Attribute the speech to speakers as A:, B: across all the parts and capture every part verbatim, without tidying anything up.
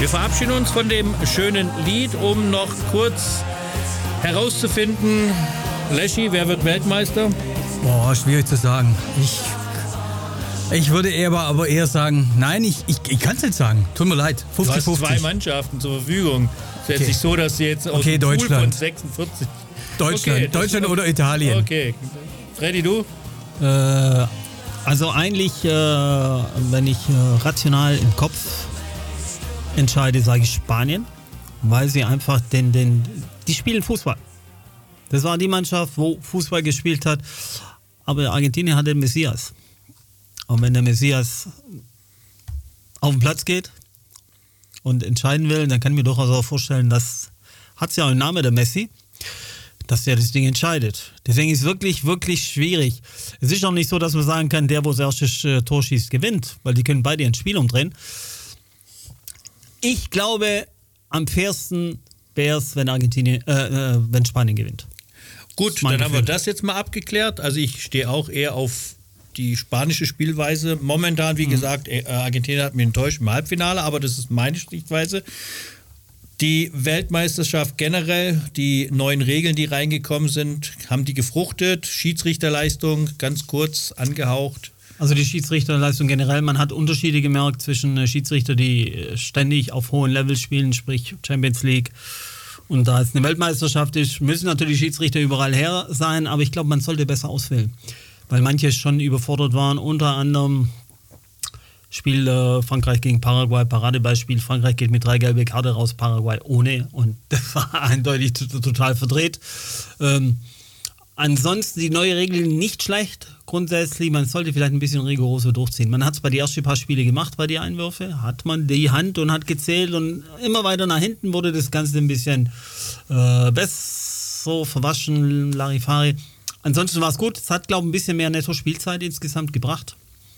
A: Wir verabschieden uns von dem schönen Lied, um noch kurz herauszufinden, Leschi, wer wird Weltmeister?
B: Boah, schwierig zu sagen. Ich, ich würde eher aber eher sagen, nein, ich, ich, ich kann es nicht sagen. Tut mir leid. fünfzig fünfzig.
A: Du hast zwei Mannschaften zur Verfügung. Es ist jetzt
B: Okay.
A: nicht so, dass sie jetzt aus
B: Okay,
A: dem Pool
B: Deutschland.
A: von sechsundvierzig...
B: Deutschland,
A: Okay, das-
B: Deutschland oder Italien.
A: Okay. Freddy, du?
C: Äh, also eigentlich, äh, wenn ich äh, rational im Kopf entscheide, sage ich Spanien, weil sie einfach den, den, die spielen Fußball. Das war die Mannschaft, wo Fußball gespielt hat, aber Argentinien hat den Messias. Und wenn der Messias auf den Platz geht und entscheiden will, dann kann ich mir durchaus auch vorstellen, dass, hat es ja auch einen Namen, der Messi, dass der das Ding entscheidet. Deswegen ist es wirklich, wirklich schwierig. Es ist auch nicht so, dass man sagen kann, der, wo das erste äh, Tor schießt, gewinnt, weil die können beide ein Spiel umdrehen. Ich glaube, am fairsten wäre es, wenn Argentinien, äh, äh, wenn Spanien gewinnt.
A: Gut,
C: Mein
A: dann haben wir
C: Gefühl.
A: das jetzt mal abgeklärt. Also ich stehe auch eher auf die spanische Spielweise. Momentan, wie mhm. gesagt, äh, Argentinien hat mich enttäuscht im Halbfinale, aber das ist meine Sichtweise. Die Weltmeisterschaft generell, die neuen Regeln, die reingekommen sind, haben die gefruchtet. Schiedsrichterleistung, ganz kurz angehaucht.
C: Also die Schiedsrichterleistung generell, man hat Unterschiede gemerkt zwischen äh, Schiedsrichter, die äh, ständig auf hohem Level spielen, sprich Champions League, und da es eine Weltmeisterschaft ist, müssen natürlich Schiedsrichter überall her sein, aber ich glaube, man sollte besser auswählen, weil manche schon überfordert waren, unter anderem Spiel äh, Frankreich gegen Paraguay, Paradebeispiel, Frankreich geht mit drei gelbe Karte raus, Paraguay ohne, und das war eindeutig t- total verdreht. Ähm, ansonsten die neue Regel nicht schlecht, grundsätzlich, man sollte vielleicht ein bisschen rigoroser durchziehen. Man hat es bei den ersten paar Spiele gemacht, bei den Einwürfen, hat man die Hand und hat gezählt und immer weiter nach hinten wurde das Ganze ein bisschen äh, besser verwaschen, Larifari. Ansonsten war es gut, es hat, glaube ich, ein bisschen mehr Netto-Spielzeit insgesamt gebracht.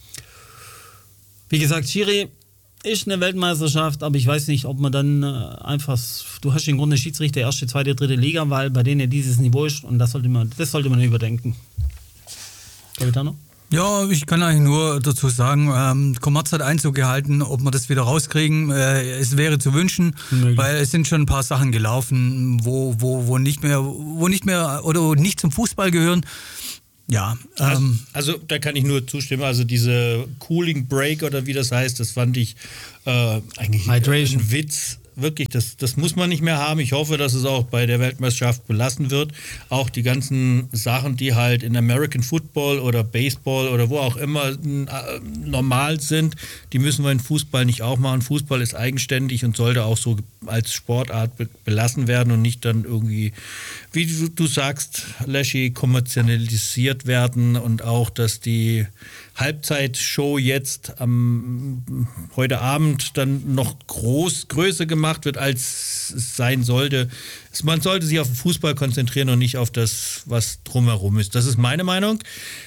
C: Wie gesagt, Schiri ist eine Weltmeisterschaft, aber ich weiß nicht, ob man dann äh, einfach, du hast im Grunde Schiedsrichter erste, zweite, dritte Liga, weil bei denen dieses Niveau ist und das sollte man, das sollte man überdenken. Capitano?
B: Ja, ich kann eigentlich nur dazu sagen, ähm, Kommerz hat Einzug gehalten, ob wir das wieder rauskriegen, äh, es wäre zu wünschen,
C: Möglich.
B: weil es sind schon ein paar Sachen gelaufen, wo, wo, wo nicht mehr, wo nicht mehr oder nicht zum Fußball gehören. Ja, ähm,
A: Also, also da kann ich nur zustimmen. Also diese Cooling Break oder wie das heißt, das fand ich äh, eigentlich
C: Hydration.
A: ein Witz. Wirklich, das, das muss man nicht mehr haben. Ich hoffe, dass es auch bei der Weltmeisterschaft belassen wird. Auch die ganzen Sachen, die halt in American Football oder Baseball oder wo auch immer äh, normal sind, die müssen wir in Fußball nicht auch machen. Fußball ist eigenständig und sollte auch so als Sportart be- belassen werden und nicht dann irgendwie, wie du, du sagst, Leschi, kommerzialisiert werden, und auch, dass die Halbzeitshow jetzt am heute Abend dann noch groß, größer gemacht wird, als es sein sollte. Man sollte sich auf den Fußball konzentrieren und nicht auf das, was drumherum ist. Das ist meine Meinung.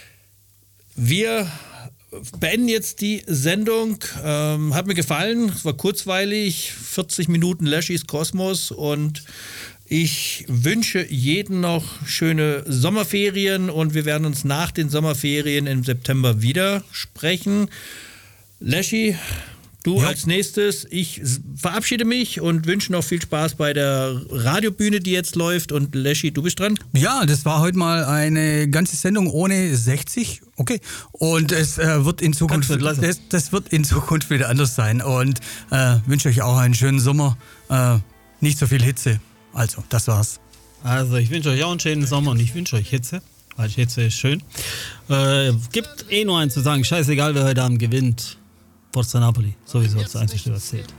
A: Wir beenden jetzt die Sendung. Ähm, hat mir gefallen. Es war kurzweilig. vierzig Minuten Leschis Kosmos, und ich wünsche jedem noch schöne Sommerferien, und wir werden uns nach den Sommerferien im September wieder sprechen. Leschi, du
B: Ja.
A: als nächstes. Ich verabschiede mich und wünsche noch viel Spaß bei der Radiobühne, die jetzt läuft. Und Leschi, du bist dran.
B: ja, das war heute mal eine ganze Sendung ohne sechzig, okay. Und es äh, wird in Zukunft,
C: Kannst du lassen.
B: das, das wird in Zukunft wieder anders sein. Und äh, wünsche euch auch einen schönen Sommer, äh, nicht so viel Hitze. Also, das war's.
C: Also ich wünsche euch auch einen schönen Sommer und ich wünsche euch Hitze, weil Hitze ist schön. Äh, gibt eh nur eins zu sagen, scheißegal wer heute Abend gewinnt, Forza Napoli, sowieso das Einzige, was zählt.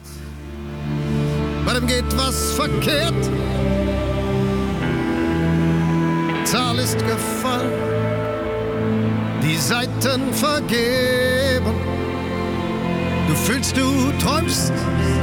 D: Bei dem geht was verkehrt. Zahl ist gefallen, die Seiten vergeben. Du fühlst, du träumst,